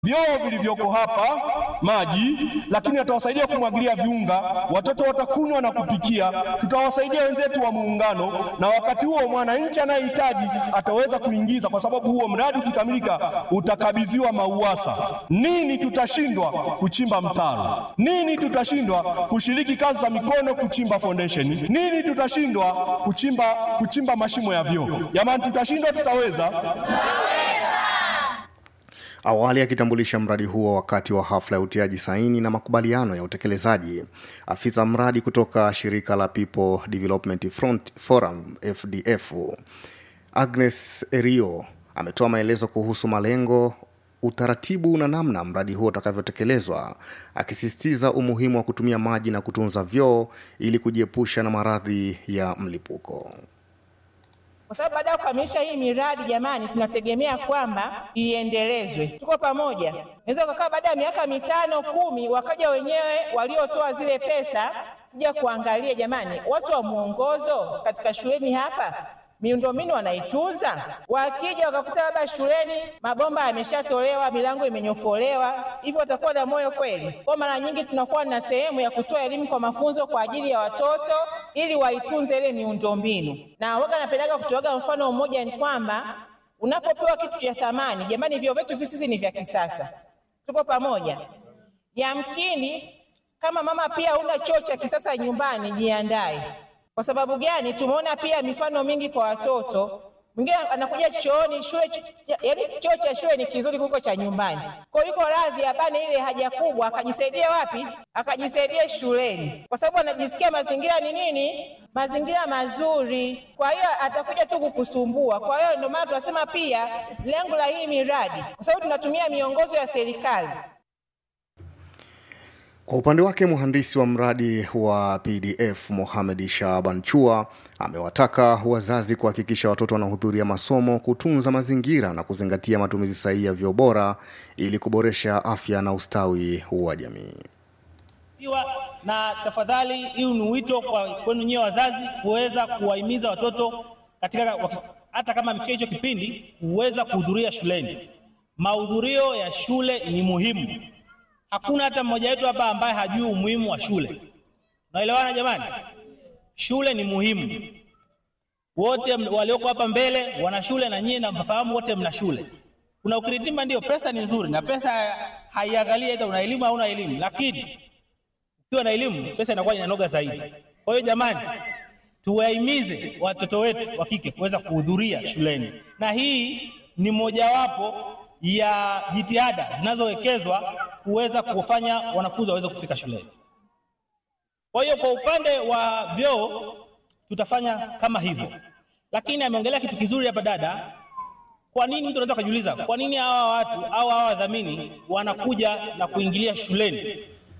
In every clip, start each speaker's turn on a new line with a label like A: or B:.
A: vyoo vilivyoko hapa maji, lakini atawasaidia kumwagilia viunga, watoto watakunywa na kupikia. Tutawasaidia wenzetu wa muungano, na wakati huo mwananchi anayehitaji ataweza kuingiza, kwa sababu huo mradi ukikamilika utakabidhiwa MAUWASA. Nini tutashindwa kuchimba mtaro? Nini tutashindwa kushiriki kazi za mikono kuchimba foundation? Nini tutashindwa kuchimba mashimo ya vyoo? Jamani, tutashindwa, tutaweza.
B: Awali akitambulisha mradi huo wakati wa hafla ya utiaji saini na makubaliano ya utekelezaji, afisa mradi kutoka shirika la People Development Front Forum FDF, Agnes Erio, ametoa maelezo kuhusu malengo, utaratibu na namna mradi huo utakavyotekelezwa, akisisitiza umuhimu wa kutumia maji na kutunza vyoo ili kujiepusha na maradhi ya mlipuko.
C: Kwa sababu baada ya kukamilisha hii miradi, jamani, tunategemea kwamba iendelezwe. Tuko pamoja. Naweza kukaa baada ya miaka 5, 10 wakaja wenyewe waliotoa zile pesa kuja kuangalia, jamani, watu wa muongozo katika shuleni hapa miundombinu wanaitunza. Wakija wakakuta labda shuleni mabomba yameshatolewa, milango imenyofolewa, hivyo watakuwa na moyo kweli? Kwa mara nyingi tunakuwa na sehemu ya kutoa elimu kwa mafunzo kwa ajili ya watoto ili waitunze ile miundombinu. Na waga napendaga kutoaga mfano mmoja, ni kwamba unapopewa kitu cha thamani, jamani, vyoo vyetu sisi ni vya kisasa. Tuko pamoja. Yamkini kama mama pia una choo cha kisasa nyumbani, jiandae. Kwa sababu gani? Tumeona pia mifano mingi kwa watoto. Mwingine anakuja chooni shule, yaani choo cha shule ni kizuri kuliko cha nyumbani. Kwa hiyo yuko radhi abane ile haja kubwa akajisaidia wapi? Akajisaidia shuleni. Kwa sababu anajisikia mazingira ni nini? Mazingira mazuri. Kwa hiyo atakuja tu kukusumbua. Kwa hiyo ndio maana tunasema pia lengo la hii miradi, kwa sababu tunatumia miongozo ya serikali.
B: Kwa upande wake, mhandisi wa mradi wa PDF Mohamed Shaban Chua amewataka wazazi kuhakikisha watoto wanahudhuria masomo, kutunza mazingira na kuzingatia matumizi sahihi ya vyoo bora ili kuboresha afya na ustawi wa jamii.
D: Na tafadhali, hii ni wito kwa kwenu nyewe wazazi kuweza kuwahimiza watoto katika, hata kama mfikia hicho kipindi, kuweza kuhudhuria shuleni. Mahudhurio ya shule ni muhimu. Hakuna hata mmoja wetu hapa ambaye hajui umuhimu wa shule. Naelewana jamani? Shule ni muhimu. Wote walioko hapa mbele wana shule, na nyinyi na mfahamu wote mna shule. Kuna ukiritimba, ndio pesa ni nzuri, na pesa haiangalia aidha una elimu au una elimu, lakini ukiwa na elimu pesa inakuwa inanoga zaidi. Kwa hiyo jamani, tuwahimize watoto wetu wa kike kuweza kuhudhuria shuleni, na hii ni mojawapo ya jitihada zinazowekezwa kuweza kufanya wanafunzi waweze kufika shuleni. Kwa hiyo kwa upande wa vyoo tutafanya kama hivyo. Lakini ameongelea kitu kizuri hapa dada. Kwa nini, mtu anaweza kujiuliza, kwa nini hawa watu au hawa wadhamini wanakuja na kuingilia shuleni?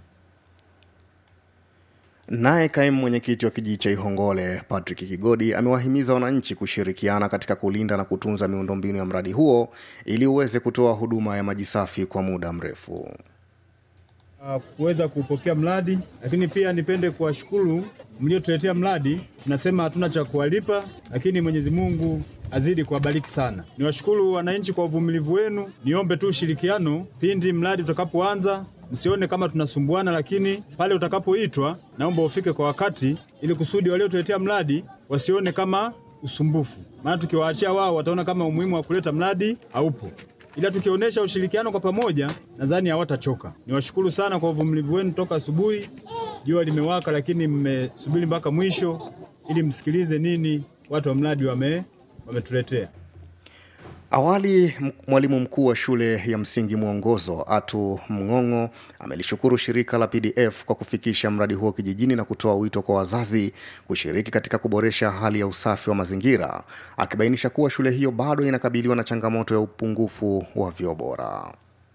B: Naye kaimu mwenyekiti wa kijiji cha Ihongole Patrick Kigodi amewahimiza wananchi kushirikiana katika kulinda na kutunza miundombinu ya mradi huo ili uweze kutoa huduma ya maji safi kwa muda mrefu.
E: Kuweza kupokea mradi, lakini pia nipende kuwashukuru mliotuletea mradi. Tunasema hatuna cha kuwalipa, lakini Mwenyezi Mungu azidi kuwabariki sana. Niwashukuru wananchi kwa uvumilivu wenu. Niombe tu ushirikiano pindi mradi utakapoanza. Msione kama tunasumbuana, lakini pale utakapoitwa naomba ufike kwa wakati ili kusudi waliotuletea mradi wasione kama usumbufu. Maana tukiwaachia wao wataona kama umuhimu wa kuleta mradi haupo. Ila tukionyesha ushirikiano kwa pamoja, nadhani hawatachoka. Niwashukuru sana kwa uvumilivu wenu toka asubuhi. Jua limewaka, lakini mmesubiri mpaka mwisho ili msikilize nini watu wa mradi wametuletea.
B: Awali, mwalimu mkuu wa shule ya msingi Muongozo Atu Mngongo amelishukuru shirika la PDF kwa kufikisha mradi huo kijijini na kutoa wito kwa wazazi kushiriki katika kuboresha hali ya usafi wa mazingira, akibainisha kuwa shule hiyo bado inakabiliwa na changamoto ya upungufu wa vyoo bora.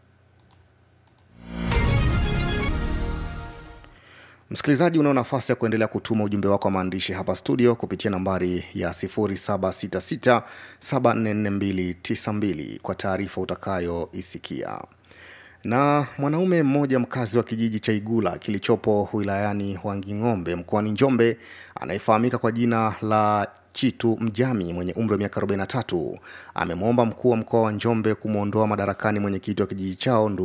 B: Msikilizaji, una nafasi ya kuendelea kutuma ujumbe wako wa maandishi hapa studio kupitia nambari ya 0766744292 kwa taarifa utakayoisikia. Na mwanaume mmoja mkazi wa kijiji cha Igula kilichopo wilayani Wanging'ombe mkoani Njombe anayefahamika kwa jina la Chitu Mjami mwenye umri wa miaka 43 amemwomba mkuu wa mkoa wa Njombe kumwondoa madarakani mwenyekiti wa kijiji chao